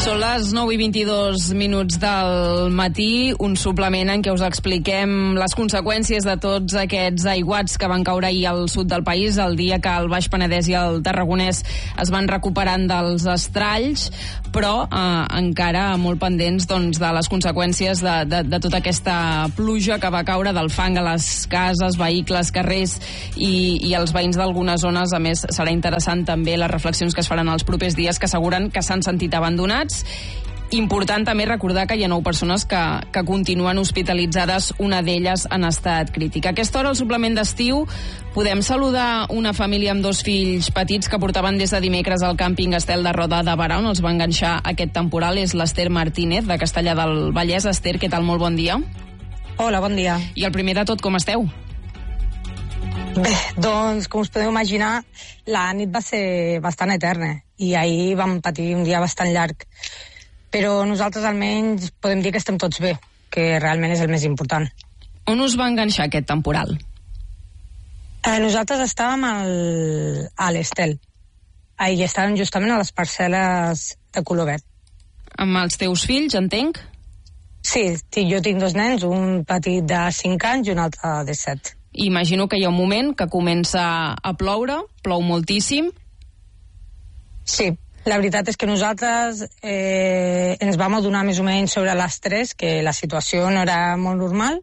Són les 9:22 del matí, un suplement en què us expliquem les conseqüències de tots aquests aiguats que van caure ahir al sud del país, el dia que el Baix Penedès i el Tarragonès es van recuperant dels estralls, però encara molt pendents doncs, de les conseqüències de tota aquesta pluja que va caure, del fang a les cases, vehicles, carrers i els veïns d'algunes zones. A més, serà interessant també les reflexions que es faran els propers dies, que asseguren que s'han sentit abandonats. Important també recordar que hi ha 9 persones que continuen hospitalitzades, una d'elles en estat crític. A aquesta hora, al suplement d'estiu, podem saludar una família amb 2 fills petits que portaven des de dimecres al càmping Estel de Roda de Berà, on els va enganxar aquest temporal. És l'Ester Martínez, de Castellar del Vallès. Ester, què tal? Molt bon dia. Hola, bon dia. I el primer de tot, com esteu? Bé, doncs, com us podeu imaginar, la nit va ser bastant eterna i ahir vam patir un dia bastant llarg. Però nosaltres almenys podem dir que estem tots bé, que realment és el més important. On us va enganxar aquest temporal? Nosaltres estàvem a l'Estel. I estàvem justament a les parcel·les de color verd. Amb els teus fills, entenc? Sí, jo tinc 2 nens, un petit de 5 anys i un altre de 7. Imagino que hi ha un moment que comença a ploure, plou moltíssim. Sí, la veritat és que nosaltres ens vam adonar més o menys sobre les 3 que la situació no era molt normal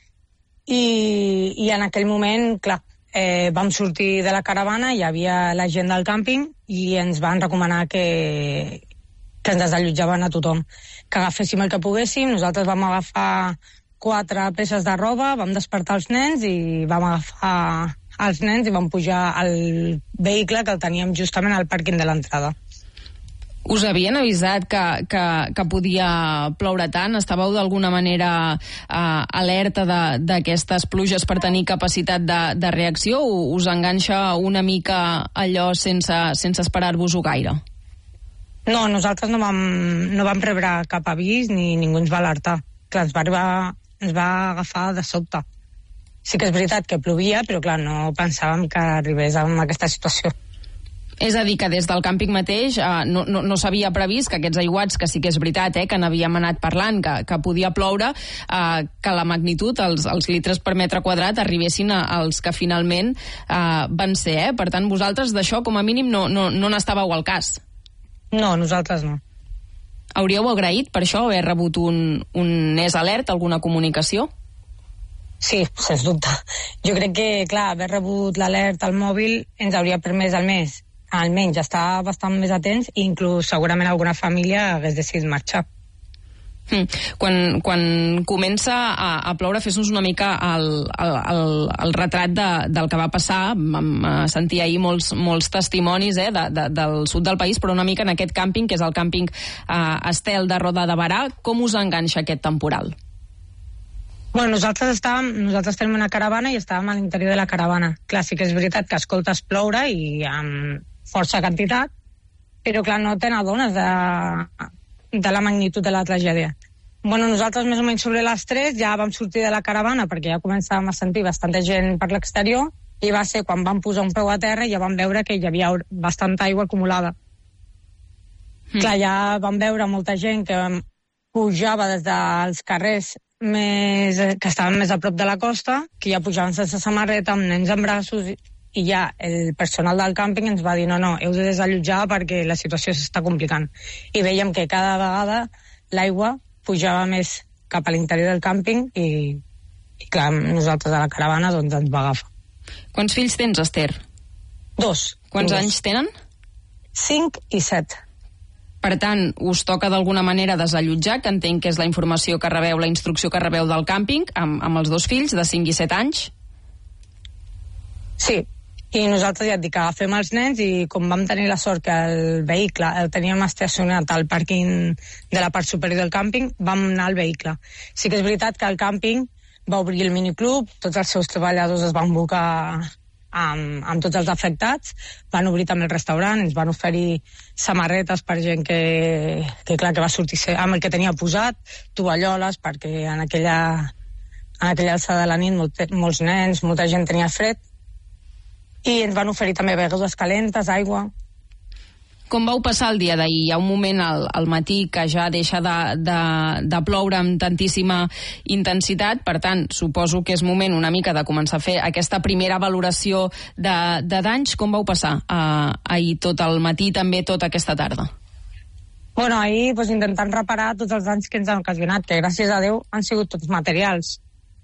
i en aquell moment, clar, vam sortir de la caravana, hi havia la gent del càmping i ens van recomanar que ens desallotjaven a tothom, que agaféssim el que poguéssim. Nosaltres vam agafar 4 peces de roba, vam despertar els nens i vam agafar els nens i vam pujar al vehicle que el teníem justament al pàrquing de l'entrada. Us havien avisat que podia ploure tant? Estàveu d'alguna manera alerta d'aquestes pluges per tenir capacitat de reacció, o us enganxa una mica allò sense esperar-vos-ho gaire? No, nosaltres no vam rebre cap avís ni ningú ens va alertar. Clar, ens va agafar de sobte. Sí que és veritat que plovia, però clar, no pensàvem que arribés a aquesta situació. És a dir, que des del càmping mateix no s'havia previst que aquests aiguats, que sí que és veritat, que n'havíem anat parlant, que podia ploure, que la magnitud, els litres per metre quadrat, arribessin als que finalment van ser. Per tant, vosaltres d'això, com a mínim, no n'estàveu al cas. No, nosaltres no. Hauríeu agraït, per això, haver rebut un ES alert, alguna comunicació? Sí, sens dubte. Jo crec que, clar, haver rebut l'alert al mòbil ens hauria permès almenys estar bastant més atents i inclús segurament alguna família hagués decidit marxar. Quan comença a ploure, fes-nos una mica el retrat del que va passar. Vam sentir ahir molts testimonis del sud del país, però una mica en aquest càmping, que és el càmping Estel de Roda de Berà. Com us enganxa aquest temporal? Bueno, nosaltres tenim una caravana i estàvem a l'interior de la caravana. Clar, sí que és veritat que escoltes ploure i amb força quantitat, però clar, no te n'adones de la magnitud de la tragèdia. Bueno, nosaltres més o menys sobre les 3 ja vam sortir de la caravana perquè ja començàvem a sentir bastanta gent per l'exterior i va ser quan vam posar un peu a terra i ja vam veure que hi havia bastanta aigua acumulada. Clar, ja vam veure molta gent que pujava des dels carrers que estaven més a prop de la costa, que ja pujaven sense samarreta, amb nens en braços, i ja el personal del càmping ens va dir no, heu de desallotjar perquè la situació s'està complicant. I veiem que cada vegada l'aigua pujava més cap a l'interior del càmping i clar, nosaltres a la caravana doncs ens va agafar. Quants fills tens, Ester? 2. Quants anys tenen? 5 i 7. Per tant, us toca d'alguna manera desallotjar, que entenc que és la informació que rebeu, la instrucció que rebeu del càmping, amb els 2 fills de 5 i 7 anys? Sí, i nosaltres ja et dic que agafem els nens i com vam tenir la sort que el vehicle el teníem estacionat al pàrquing de la part superior del càmping, vam anar al vehicle. Sí que és veritat que el càmping va obrir el miniclub, tots els seus treballadors es van bolcar amb tots els afectats, van obrir també el restaurant, ens van oferir samarretes per gent que va sortir amb el que tenia posat, tovalloles, perquè en aquella alçada de la nit molts nens, molta gent tenia fred, i ens van oferir també begudes calentes, aigua. Com vau passar el dia d'ahir? Hi ha un moment al matí que ja deixa de ploure amb tantíssima intensitat, per tant, suposo que és moment una mica de començar a fer aquesta primera valoració de danys. Com vau passar ahir tot el matí, també tota aquesta tarda? Bueno, ahir intentant reparar tots els danys que ens han ocasionat, que gràcies a Déu han sigut tots materials.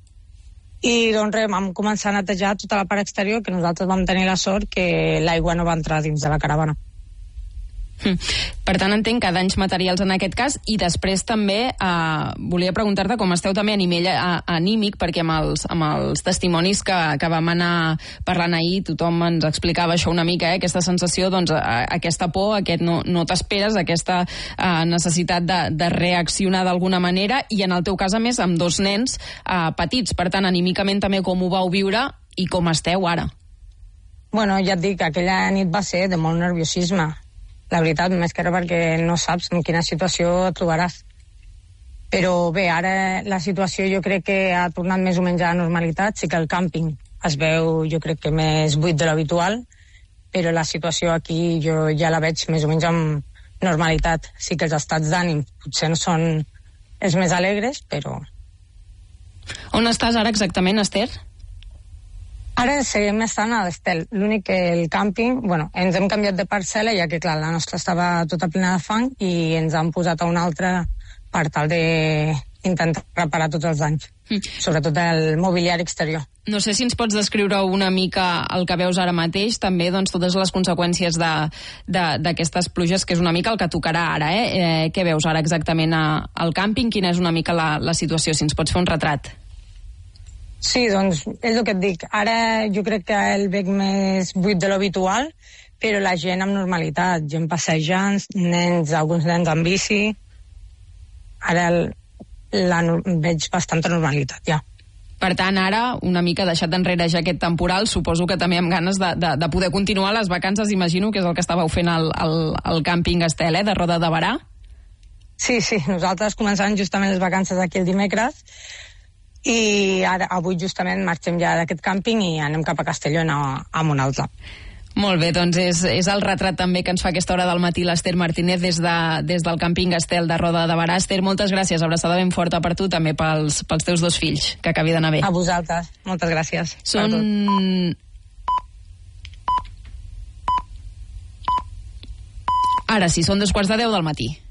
I doncs res, vam començar a netejar tota la part exterior, que nosaltres vam tenir la sort que l'aigua no va entrar dins de la caravana. Per tant, entenc que danys materials en aquest cas, i després també volia preguntar-te com esteu també a nivell anímic, perquè amb els testimonis que vam anar parlant ahir, tothom ens explicava això una mica, aquesta sensació, doncs, aquesta por, aquest no t'esperes, aquesta necessitat de reaccionar d'alguna manera, i en el teu cas, a més, amb 2 nens petits. Per tant, anímicament també com ho vau viure i com esteu ara? Bueno, ja et dic, aquella nit va ser de molt nerviosisme. La veritat, més que res perquè no saps en quina situació et trobaràs. Però bé, ara la situació jo crec que ha tornat més o menys a la normalitat. Sí que el càmping es veu, jo crec que més buit de l'habitual, però la situació aquí jo ja la veig més o menys amb normalitat. Sí que els estats d'ànim potser no són els més alegres, però... On estàs ara exactament, Esther? Ara seguim estant a l'Estel. L'únic que el càmping, ens hem canviat de parcel·la, ja que, clar, la nostra estava tota plena de fang i ens han posat a una altra per tal d'intentar reparar tots els danys, sobretot el mobiliari exterior. No sé si ens pots descriure una mica el que veus ara mateix, també doncs, totes les conseqüències d'aquestes pluges, que és una mica el que tocarà ara. Què veus ara exactament al càmping? Quina és una mica la situació? Si ens pots fer un retrat. Sí, doncs és el que et dic. Ara jo crec que el veig més buit de l'habitual, però la gent amb normalitat, gent passejant, alguns nens amb bici. Ara veig bastanta normalitat, ja. Per tant, ara, una mica deixat enrere ja aquest temporal, suposo que també amb ganes de poder continuar les vacances, imagino que és el que estàveu fent al càmping Estel, de Roda de Berà. Sí, nosaltres començàvem justament les vacances aquí el dimecres, i avui justament marxem ja d'aquest càmping i anem cap a Castelló amb un altre. Molt bé, doncs és el retrat també que ens fa aquesta hora del matí l'Esther Martínez des del càmping Estel de Roda de Berà. Esther, moltes gràcies, abraçada ben forta per tu, també pels teus 2 fills, que acabi d'anar bé. A vosaltres, moltes gràcies. Ara sí, són 2:15 del matí.